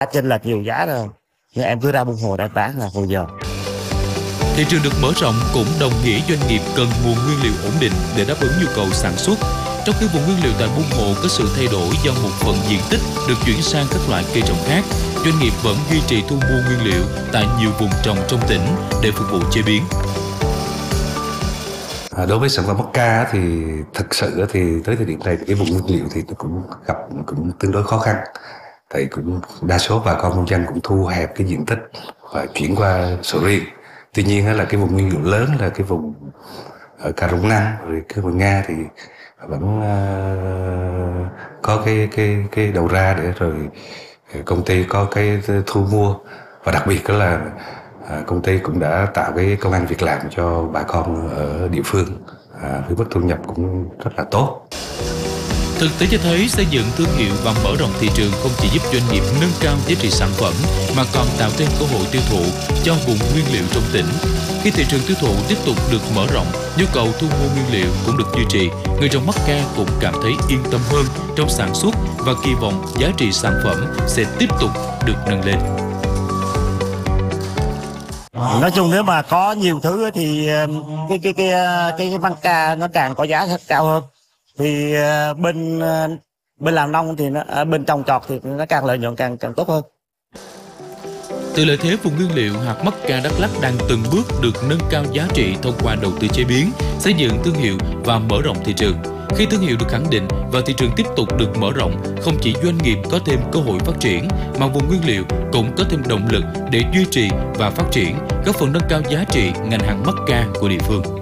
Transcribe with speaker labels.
Speaker 1: chênh lệch nhiều giá rồi, nhưng em cứ ra buôn hồ để bán là hồi giờ.
Speaker 2: Thị trường được mở rộng cũng đồng nghĩa doanh nghiệp cần nguồn nguyên liệu ổn định để đáp ứng nhu cầu sản xuất. Trong khi vùng nguyên liệu tại Buôn Hồ có sự thay đổi do một phần diện tích được chuyển sang các loại cây trồng khác, doanh nghiệp vẫn duy trì thu mua nguyên liệu tại nhiều vùng trồng trong tỉnh để phục vụ chế biến.
Speaker 3: Đối với sản phẩm mắc ca thì thực sự thì tới thời điểm này cái vùng nguyên liệu thì cũng gặp tương đối khó khăn. Thì cũng đa số bà con nông dân cũng thu hẹp cái diện tích và chuyển qua sầu riêng. Tuy nhiên là cái vùng nguyên liệu lớn là cái vùng ở Cà Rung Năng rồi cái vùng Nga thì vẫn có cái đầu ra để rồi công ty có cái thu mua, và đặc biệt là công ty cũng đã tạo cái công ăn việc làm cho bà con ở địa phương với mức thu nhập cũng rất là tốt.
Speaker 2: Thực tế cho thấy xây dựng thương hiệu và mở rộng thị trường không chỉ giúp doanh nghiệp nâng cao giá trị sản phẩm mà còn tạo thêm cơ hội tiêu thụ cho vùng nguyên liệu trong tỉnh. Khi thị trường tiêu thụ tiếp tục được mở rộng, nhu cầu thu mua nguyên liệu cũng được duy trì, người trồng mắc ca cũng cảm thấy yên tâm hơn trong sản xuất và kỳ vọng giá trị sản phẩm sẽ tiếp tục được nâng lên.
Speaker 1: Nói chung nếu mà có nhiều thứ thì cái măng ca nó càng có giá cao hơn. Thì bên làm nông thì bên trồng trọt thì nó càng lợi nhuận càng tốt hơn.
Speaker 2: Từ lợi thế vùng nguyên liệu, hạt mắc ca Đắk Lắk đang từng bước được nâng cao giá trị thông qua đầu tư chế biến, xây dựng thương hiệu và mở rộng thị trường. Khi thương hiệu được khẳng định và thị trường tiếp tục được mở rộng, không chỉ doanh nghiệp có thêm cơ hội phát triển, mà vùng nguyên liệu cũng có thêm động lực để duy trì và phát triển, góp phần nâng cao giá trị ngành hàng mắc ca của địa phương.